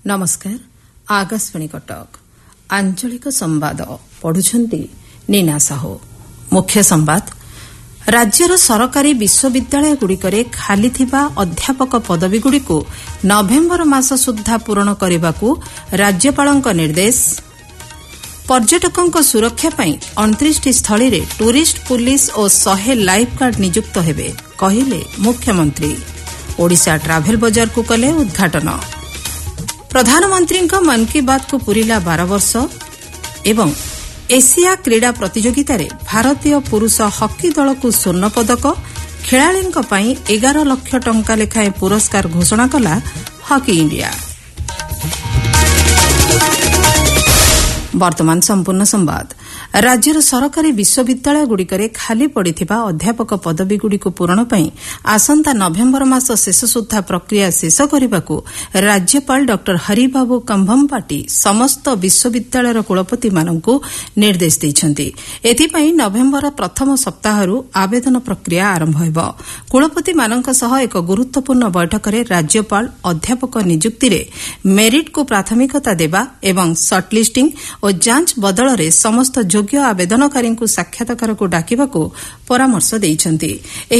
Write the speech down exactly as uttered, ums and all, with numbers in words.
नमस्कार आकाशवाणी कटक आंचलिक संवाद पढ़ुछंती नीना साहू। मुख्य संवाद राज्यर सरकारी विश्वविद्यालय गुड़िकरे खाली थिबा अध्यापक पदवीगुड़िकु नवेम्बर मास सुद्धा पूरण करने राज्यपालଙ୍କ निर्देश। पर्यटकों सुरक्षा पई उनतीस टी स्थली रे टूरिस्ट पुलिस और सौ लाइफगार्ड नियुक्त हेबे कहिले मुख्यमंत्री। ओडिशा ट्राभेल बजार को कले उद्घाटन। प्रधानमंत्री मन की बात को पूरिला बारह वर्ष एवं एशिया क्रीड़ा प्रतियोगिता रे भारतीय पुरुष हॉकी दल को स्वर्ण पदक। खेलाड़ींक पई एगार लाख टंका लेखाएं पुरस्कार घोषणा कला हॉकी इंडिया। वर्तमान संपूर्ण संवाद। राज्यर सरकारी विश्वविद्यालय गुड़िकरे खाली पड़िथिबा अध्यापक पदवीगुड़िकु पूरण पई आसंता नवेम्बर मास शेष सुद्धा प्रक्रिया शेष करबाकू राज्यपाल डॉक्टर हरिबाबू कंभमपाटी समस्त विश्वविद्यालयर कुलपति मानकू निर्देश दैछंती। एथिपई नवेम्बर प्रथम सप्ताहरु आवेदन प्रक्रिया आरंभ हेबो। कुलपति मानक सह एक गुरुत्वपूर्ण बैठकरे राज्यपाल अध्यापक नियुक्ति रे मेरिट को प्राथमिकता देबा एवं सर्टलिस्टिंग और जांच बदଳରେ समस्त योग्य आवेदनकारी साक्षातकार को डाकिबाकू परामर्श ଦେଇଛନ୍ତି।